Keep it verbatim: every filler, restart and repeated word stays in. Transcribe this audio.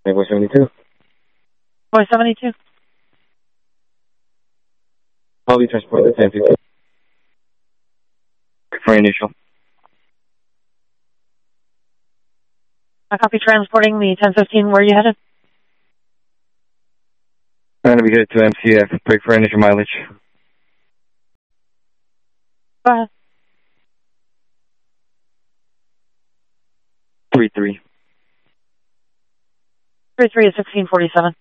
Playboy seventy-two. Boy seventy-two. I'll be transported to ten fifteen. For initial. I copy transporting the ten fifteen. Where are you headed? I'm going to be headed to M C F. Break for initial mileage. Go ahead. three three. three three is sixteen forty-seven.